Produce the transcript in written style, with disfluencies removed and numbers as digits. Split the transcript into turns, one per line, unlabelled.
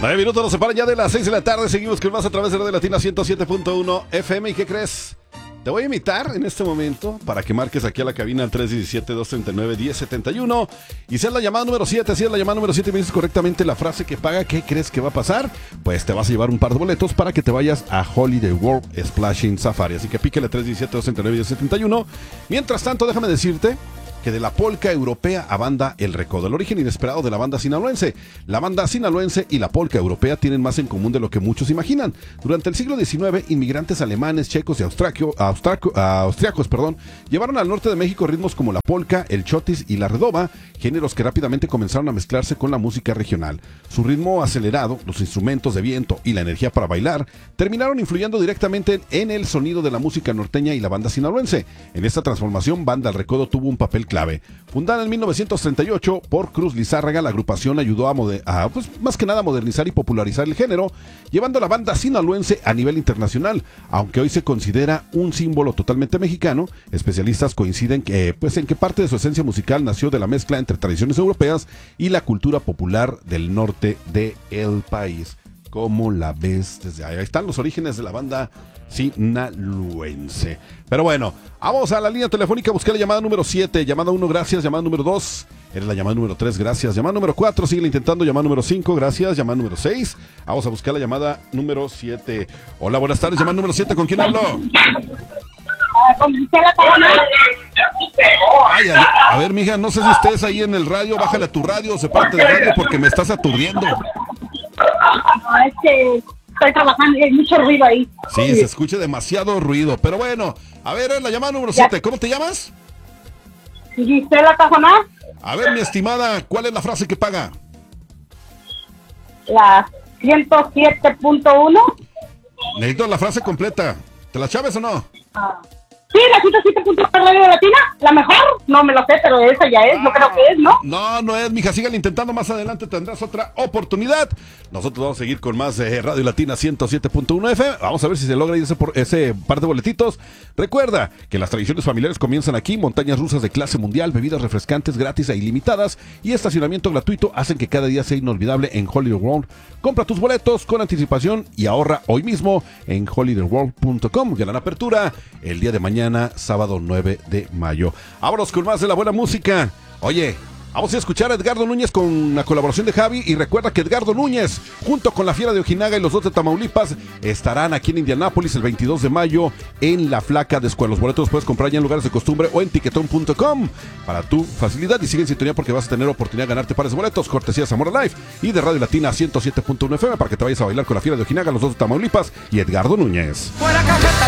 9 minutos nos separan ya de las 6 de la tarde. Seguimos con más a través de Radio Latina 107.1 FM. ¿Y qué crees? Te voy a invitar en este momento para que marques aquí a la cabina al 317-239-1071 y sea la llamada número 7. Si es la llamada número 7 y me dices correctamente la frase que paga, ¿qué crees que va a pasar? Pues te vas a llevar un par de boletos para que te vayas a Holiday World Splashing Safari. Así que píquele 317-239-1071. Mientras tanto, déjame decirte que de la polca europea a banda El Recodo, el origen inesperado de la banda sinaloense. La banda sinaloense y la polca europea tienen más en común de lo que muchos imaginan. Durante el siglo XIX, inmigrantes alemanes, checos y austriacos, llevaron al norte de México ritmos como la polca, el chotis y la redoba, géneros que rápidamente comenzaron a mezclarse con la música regional. Su ritmo acelerado, los instrumentos de viento y la energía para bailar terminaron influyendo directamente en el sonido de la música norteña y la banda sinaloense. En esta transformación, Banda El Recodo tuvo un papel clave. Fundada en 1938 por Cruz Lizárraga, la agrupación ayudó a más que nada modernizar y popularizar el género, llevando a la banda sinaloense a nivel internacional. Aunque hoy se considera un símbolo totalmente mexicano, especialistas coinciden en que parte de su esencia musical nació de la mezcla entre tradiciones europeas y la cultura popular del norte del país. ¿Cómo la ves desde ahí? Ahí están los orígenes de la banda sinaloense. Pero bueno, vamos a la línea telefónica a buscar la llamada número 7. Llamada 1, gracias. Llamada número 2, eres la llamada número 3, gracias. Llamada número 4, sigue intentando. Llamada número 5, gracias. Llamada número 6, vamos a buscar la llamada número 7. Hola, buenas tardes. Llamada número 7, ¿con quién hablo?
Con Gisela Tajona.
Ay, a ver, mija, no sé si estés ahí en el radio. Bájale a tu radio, sepárate del radio porque me estás aturdiendo.
No, es que estoy trabajando y hay mucho ruido ahí.
Sí, se escucha demasiado ruido. Pero bueno, a ver, la llamada número 7. ¿Cómo te llamas?
Gisela Tajona.
A ver, mi estimada, ¿cuál es la frase que paga?
La 107.1.
Necesito la frase completa. ¿Te la chaves o no?
Sí, la 107.1 Radio Latina, la mejor, no me lo sé, pero esa ya es, yo creo que es, ¿no?
No es, mija, síganle intentando, más adelante tendrás otra oportunidad. Nosotros vamos a seguir con más de Radio Latina 107.1 FM, vamos a ver si se logra ese par de boletitos. Recuerda que las tradiciones familiares comienzan aquí, montañas rusas de clase mundial, bebidas refrescantes gratis e ilimitadas y estacionamiento gratuito hacen que cada día sea inolvidable en Holiday World. Compra tus boletos con anticipación y ahorra hoy mismo en holidayworld.com. Gran apertura el día de mañana, sábado 9 de mayo. Vámonos con más de la buena música. Oye, vamos a escuchar a Edgardo Núñez con la colaboración de Javi. Y recuerda que Edgardo Núñez, junto con la Fiera de Ojinaga y los dos de Tamaulipas, estarán aquí en Indianápolis el 22 de mayo en La Flaca de Escuela. Los boletos los puedes comprar ya en lugares de costumbre o en tiquetón.com para tu facilidad. Y sigue en sintonía porque vas a tener oportunidad de ganarte pares de boletos, cortesías Zamora Live y de Radio Latina 107.1 FM para que te vayas a bailar con la Fiera de Ojinaga, los dos de Tamaulipas y Edgardo Núñez.